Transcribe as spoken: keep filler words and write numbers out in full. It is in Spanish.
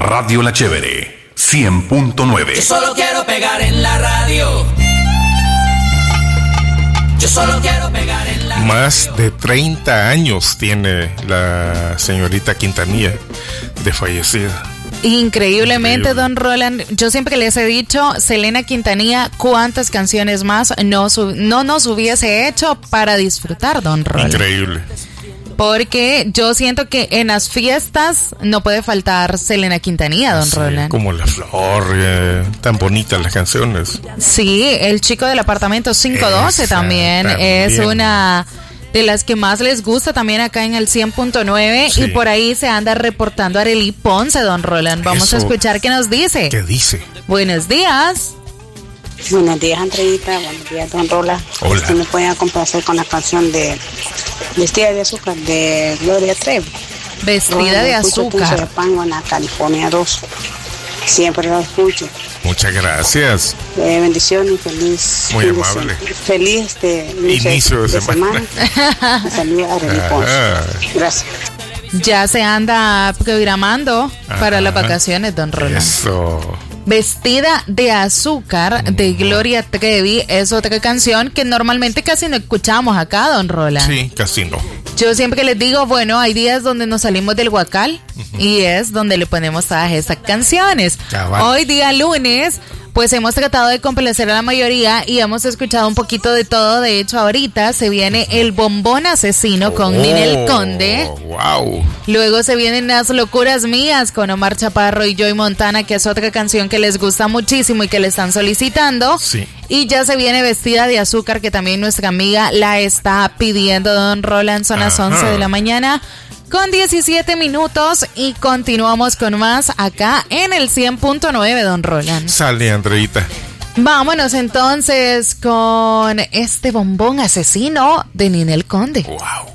Radio La Chévere, cien punto nueve. Yo solo quiero pegar en la radio. Yo solo quiero pegar en la radio. Más de treinta años tiene la señorita Quintanilla de fallecida. Increíblemente, Increíble. don Roland, yo siempre les he dicho, Selena Quintanilla, cuántas canciones más no, su- no nos hubiese hecho para disfrutar, don Roland. Increíble. Porque yo siento que en las fiestas no puede faltar Selena Quintanilla, don Sí, Roland. como La Flor, eh, tan bonitas las canciones. Sí, el chico del apartamento quinientos doce Esa, también, también. es una de las que más les gusta también acá en el cien punto nueve. Sí. Y por ahí se anda reportando Arely Ponce, don Roland. Vamos Eso. a escuchar qué nos dice. ¿Qué dice? Buenos días. Buenos días, Andreita. Buenos días, don Rola. Hola. Usted me puede complacer con la canción de Vestida de Azúcar de Gloria Trevi. Vestida de azúcar. De Pango en la California dos. Siempre lo escucho. Muchas gracias. Eh, bendiciones y feliz. Muy fin de amable. se- Feliz este Inicio de semana. Me saluda a Arely Ponce. Ajá. Gracias. Ya se anda programando para las vacaciones, don Roland. Eso. Vestida de azúcar de Gloria Trevi es otra canción que normalmente casi no escuchamos acá, don Roland. Sí, casi no. Yo siempre les digo, bueno, hay días donde nos salimos del huacal y es donde le ponemos todas esas canciones. Cabal. Hoy día lunes, pues hemos tratado de complacer a la mayoría y hemos escuchado un poquito de todo. De hecho, ahorita se viene El Bombón Asesino con Oh, Ninel Conde. Wow. Luego se vienen Las Locuras Mías con Omar Chaparro y Joy Montana, que es otra canción que les gusta muchísimo y que le están solicitando. Sí. Y ya se viene Vestida de Azúcar, que también nuestra amiga la está pidiendo, don Roland. Son las Ajá. once de la mañana con diecisiete minutos y continuamos con más acá en el cien punto nueve, don Roland. Sale, Andreita. Vámonos entonces con este Bombón Asesino de Ninel Conde. Wow.